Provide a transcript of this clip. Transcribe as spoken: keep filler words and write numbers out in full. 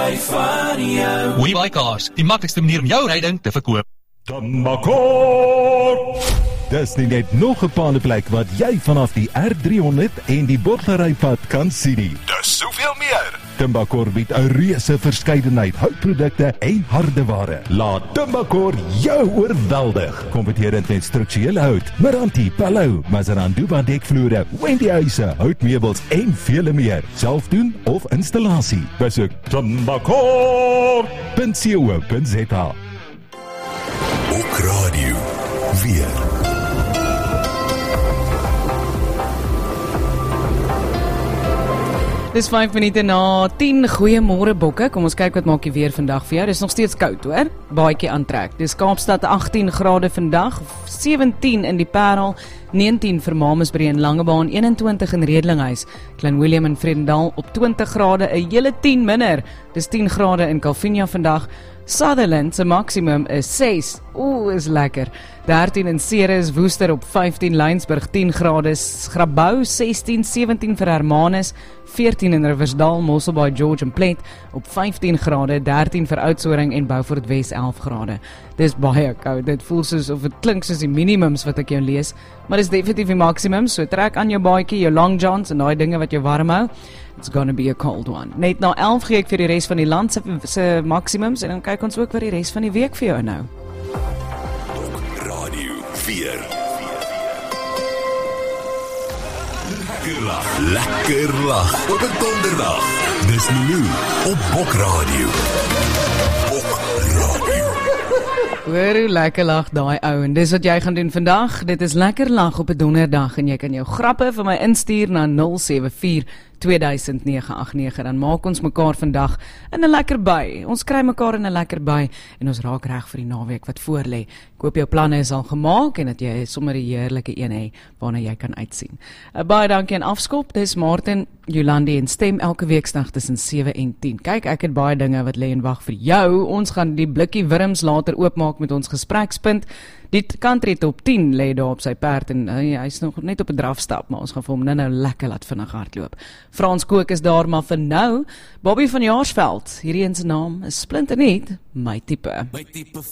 bly van jou. WeBuy Cars, die maklikste manier om jou ryding te verkoop. Tembakor! Dis nie net nog 'n paandeplek wat jy vanaf die R drie honderd en die Bottlerypad kan sien nie. Dis soveel meer. Tembakor bied 'n reuse verskeidenheid houtprodukte en hardeware. Laat Tembakor jou oorweldig. Kompeterend met strukturele hout, Meranti, Palou, Mazaranduba dekvloere, Wendy huise, houtmeubels en vele meer. Self doen of installasie. Besoek tembakor punt co punt za. Ook radio weer. Dis vyf minute na tien. Goeiemôre bokke. Kom ons kyk wat maak die weer vandag vir jou. Dis nog steeds koud, hoor. Baadjie aantrek. Dis Kaapstad agttien grade vandag, sewentien in die Parel, negentien vir Mamasbury en Langebaan, eenentwintig in Redlinghuis, Klein Willem en Vredendal op twintig grade, 'n hele tien minder. Dis tien grade in Calvinia vandag. Sutherland se maksimum is ses. Ooh, is lekker. dertien in Ceres, Woester op vyftien, Laingsburg tien grade, Grabouw sestien, sewentien vir Hermanus, veertien in Riversdal, Mosselbaai, George en Plet op vyftien grade, dertien vir Oudtshoorn en Beaufort Wes elf grade. Dis baie koud. Dit voel soos of dit klink soos die minimums wat ek jou lees, maar dis definitief die maksimum. So trek aan jou baadjie, jou long johns en daai dinge wat jou warm hou. It's gonna be a cold one. Net na elf gee ek vir die res van die land se, se maksimums en dan kyk ons ook wat die res van die week vir jou inhou. Radio vier. Lekker lag. Lekker lag. Op 'n donderdag. Dis Lou op Bok Radio. Bok Radio. Hoor hoe lekker lag daai ou, en dis wat jy gaan doen vandag. Dit is lekker lag op 'n donderdag en jy kan jou grappe vir my instuur na nul sewe vier twee duisend nege agt nege. Dan maak ons mekaar vandag in 'n lekker by. Ons kry mekaar in 'n lekker by en ons raak reg vir die naweek wat voor lê. Ek hoop jou planne is al gemaak en dat jy sommer 'n heerlike een het waarna jy kan uitsien. Uh, baie dankie aan Afskop. Dis Martin, Jolandi en Stem elke weeksdag tussen sewe en tien. Kyk, ek het baie dinge wat lê en wag vir jou. Ons gaan die blikkie wurms later oopmaak met ons gesprekspunt. Die country top tien lê daar op sy perd en hy, hy is nog net op 'n drafstap, maar ons gaan vir hom nou-nou lekker laat vinnig hardloop. Frans Kook is daar, maar vir nou, Bobby van Jaarsveld. Hierdie een se naam is splinternuut, my tipe. My tipe